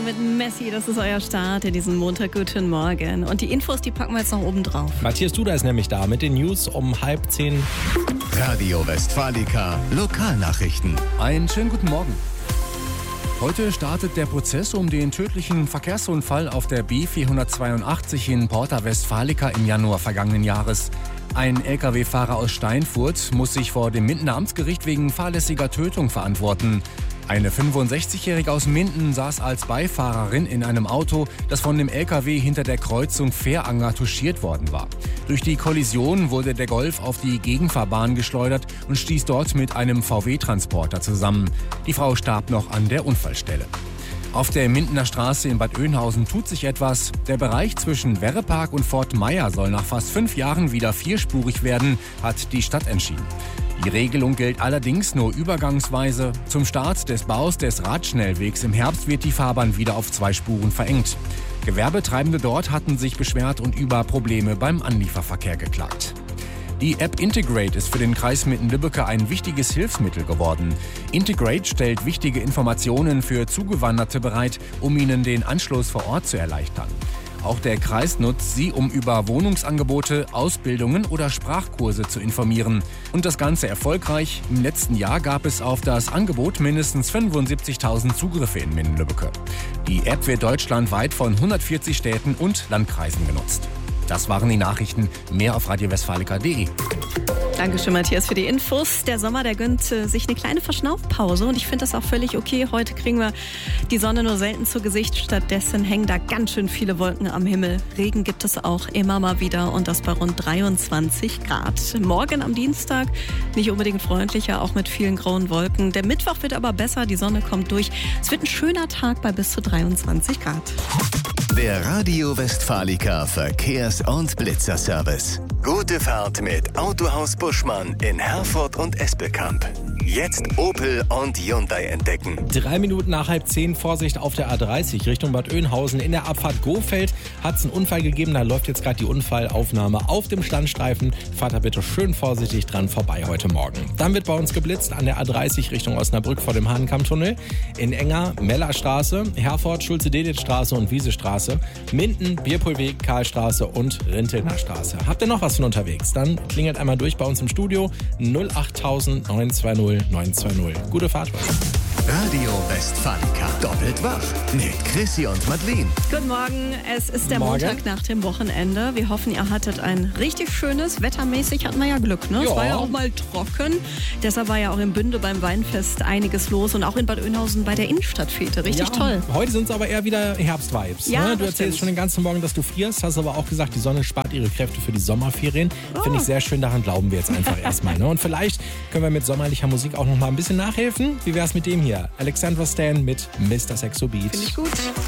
mit Messi. Das ist euer Start in diesem Montag. Guten Morgen. Und die Infos, die packen wir jetzt noch oben drauf. Matthias Duda ist nämlich da mit den News um 9:30. Radio Westfalica Lokalnachrichten. Einen schönen guten Morgen. Heute startet der Prozess um den tödlichen Verkehrsunfall auf der B482 in Porta Westfalica im Januar vergangenen Jahres. Ein Lkw-Fahrer aus Steinfurt muss sich vor dem Mindener Amtsgericht wegen fahrlässiger Tötung verantworten. Eine 65-Jährige aus Minden saß als Beifahrerin in einem Auto, das von dem Lkw hinter der Kreuzung Fähranger touchiert worden war. Durch die Kollision wurde der Golf auf die Gegenfahrbahn geschleudert und stieß dort mit einem VW-Transporter zusammen. Die Frau starb noch an der Unfallstelle. Auf der Mindener Straße in Bad Oeynhausen tut sich etwas. Der Bereich zwischen Werrepark und Fort Meier soll nach fast 5 Jahren wieder vierspurig werden, hat die Stadt entschieden. Die Regelung gilt allerdings nur übergangsweise. Zum Start des Baus des Radschnellwegs im Herbst wird die Fahrbahn wieder auf 2 Spuren verengt. Gewerbetreibende dort hatten sich beschwert und über Probleme beim Anlieferverkehr geklagt. Die App Integrate ist für den Kreis Minden-Lübbecke ein wichtiges Hilfsmittel geworden. Integrate stellt wichtige Informationen für Zugewanderte bereit, um ihnen den Anschluss vor Ort zu erleichtern. Auch der Kreis nutzt sie, um über Wohnungsangebote, Ausbildungen oder Sprachkurse zu informieren. Und das Ganze erfolgreich. Im letzten Jahr gab es auf das Angebot mindestens 75.000 Zugriffe in Minden-Lübbecke. Die App wird deutschlandweit von 140 Städten und Landkreisen genutzt. Das waren die Nachrichten. Mehr auf radiowestfalica.de. Dankeschön, Matthias, für die Infos. Der Sommer, der gönnt sich eine kleine Verschnaufpause und ich finde das auch völlig okay. Heute kriegen wir die Sonne nur selten zu Gesicht. Stattdessen hängen da ganz schön viele Wolken am Himmel. Regen gibt es auch immer mal wieder und das bei rund 23 Grad. Morgen am Dienstag nicht unbedingt freundlicher, auch mit vielen grauen Wolken. Der Mittwoch wird aber besser, die Sonne kommt durch. Es wird ein schöner Tag bei bis zu 23 Grad. Der Radio Westfalica Verkehrs- und Blitzerservice. Gute Fahrt mit Autohaus Buschmann in Herford und Espelkamp. Jetzt Opel und Hyundai entdecken. 3 Minuten nach 9:30, Vorsicht auf der A30 Richtung Bad Oeynhausen. In der Abfahrt Gohfeld hat es einen Unfall gegeben. Da läuft jetzt gerade die Unfallaufnahme auf dem Standstreifen. Fahrt da bitte schön vorsichtig dran vorbei heute Morgen. Dann wird bei uns geblitzt an der A30 Richtung Osnabrück vor dem Hahnenkammtunnel. In Enger, Mellerstraße, Herford, Schulze-Deditz-Straße und Wiesestraße. Minden, Bierpohlweg, Karlstraße und Rintelner Straße. Habt ihr noch was von unterwegs? Dann klingelt einmal durch bei uns im Studio 08000 920 920. Gute Fahrt. Radio Westfalica. Doppelt wach mit Chrissy und Madeleine. Guten Morgen, es ist der Morgen. Montag nach dem Wochenende. Wir hoffen, ihr hattet ein richtig schönes, wettermäßig hatten wir ja Glück, ne? Ja. Es war ja auch mal trocken. Deshalb war ja auch in Bünde beim Weinfest einiges los und auch in Bad Oeynhausen bei der Innenstadtfete. Richtig toll. Heute sind es aber eher wieder Herbstvibes. Ja, Ne? Du das erzählst stimmt. schon den ganzen Morgen, dass du frierst, hast aber auch gesagt, die Sonne spart ihre Kräfte für die Sommerferien. Oh. Finde ich sehr schön, daran glauben wir jetzt einfach erstmal. Ne? Und vielleicht können wir mit sommerlicher Musik auch noch mal ein bisschen nachhelfen. Wie wär's mit dem hier? Alexandra Stan mit Mr. Sexo Beat. Finde ich gut.